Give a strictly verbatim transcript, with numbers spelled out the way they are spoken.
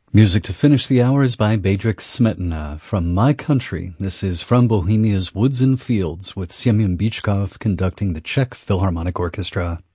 Music to finish the hour is by Bedřich Smetana. From My Country, this is From Bohemia's Woods and Fields with Semyon Bychkov conducting the Czech Philharmonic Orchestra.